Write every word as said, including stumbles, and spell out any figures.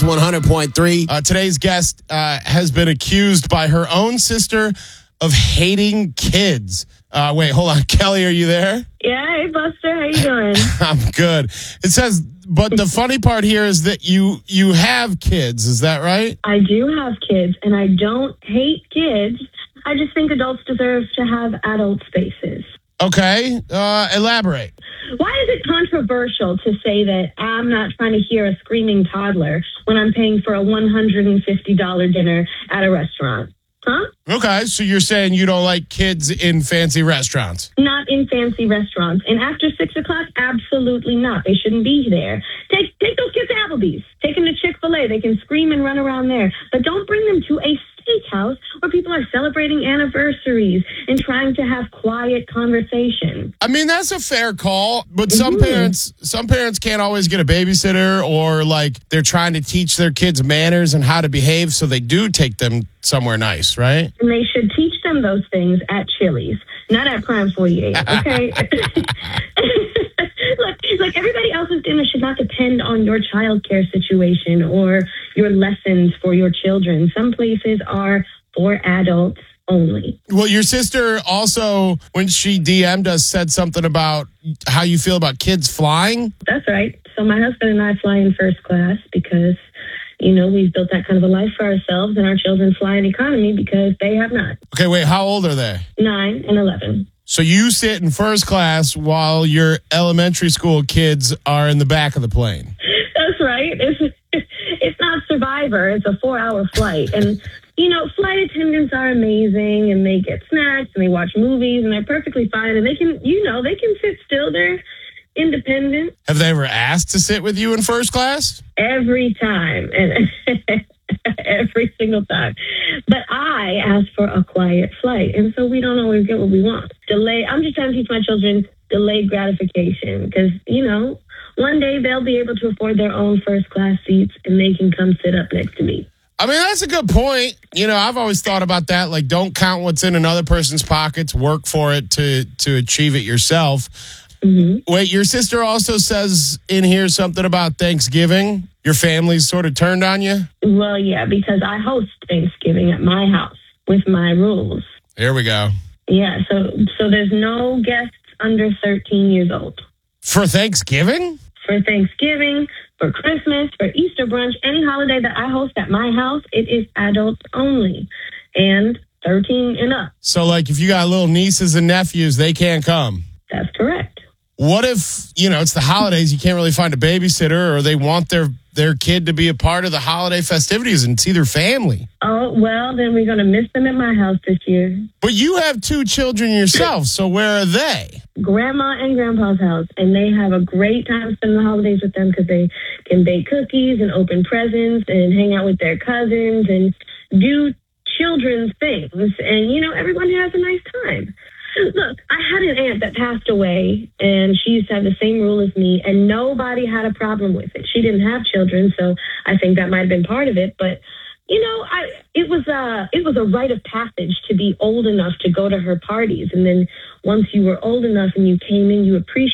Kidz one hundred point three. Uh, today's guest uh, has been accused by her own sister of hating kids. Uh, wait, hold on. Kelly, are you there? Yeah, hey, Buster. How you doing? I'm good. It says, but the funny part here is that you you have kids. Is that right? I do have kids, and I don't hate kids. I just think adults deserve to have adult spaces. Okay. Uh, elaborate. Why is it controversial to say that I'm not trying to hear a screaming toddler when I'm paying for a one hundred fifty dollars dinner at a restaurant? Huh? Okay, so you're saying you don't like kids in fancy restaurants? Not in fancy restaurants. And after six o'clock, absolutely not. They shouldn't be there. Take take those kids to Applebee's. Take them to Chick-fil-A. They can scream and run around there. But don't bring them to a steakhouse where people are celebrating anniversaries and trying to have quiet conversation. I mean, that's a fair call, but some Mm-hmm. parents some parents can't always get a babysitter, or like they're trying to teach their kids manners and how to behave, so they do take them somewhere nice, right? And they should teach them those things at Chili's, not at Prime forty-eight, okay? Look, look, everybody else's dinner should not depend on your child care situation or your lessons for your children. Some places are for adults only. Well, your sister also, when she D M'd us, said something about how you feel about kids flying. That's right. So my husband and I fly in first class because, you know, we've built that kind of a life for ourselves, and our children fly in economy because they have not. Okay, wait, how old are they? Nine and eleven. So you sit in first class while your elementary school kids are in the back of the plane. That's right. It's, it's not Survivor. It's a four-hour flight. And, you know, flight attendants are amazing, and they get snacks, and they watch movies, and they're perfectly fine. And they can, you know, they can sit still. They're independent. Have they ever asked to sit with you in first class? Every time. And every single time. But I ask for a quiet flight, and so we don't always get what we want. Delay. I'm just trying to teach my children delayed gratification because, you know, one day they'll be able to afford their own first class seats, and they can come sit up next to me. I mean, that's a good point. You know, I've always thought about that. Like, don't count what's in another person's pockets. Work for it to to achieve it yourself. Mm-hmm. Wait, your sister also says in here something about Thanksgiving. Your family's sort of turned on you? Well, yeah, because I host Thanksgiving at my house with my rules. Here we go. Yeah, so so there's no guests under thirteen years old. For Thanksgiving? For Thanksgiving, for Christmas, for Easter brunch, any holiday that I host at my house, it is adults only and thirteen and up. So, like, if you got little nieces and nephews, they can't come. That's correct. What if, you know, it's the holidays, you can't really find a babysitter, or they want their, their kid to be a part of the holiday festivities and see their family? Oh, well, then we're going to miss them at my house this year. But you have two children yourself, so where are they? Grandma and Grandpa's house, and they have a great time spending the holidays with them because they can bake cookies and open presents and hang out with their cousins and do children's things. And, you know, everyone has a nice time. Look, I had an aunt that passed away, and she used to have the same rule as me, and nobody had a problem with it. She didn't have children, so I think that might have been part of it. But, you know, I it was a, it was a rite of passage to be old enough to go to her parties. And then once you were old enough and you came in, you appreciated